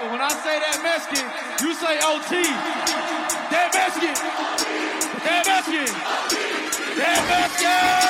when I say that Mexican, you say OT. That Mexican. That Mexican. That Mexican.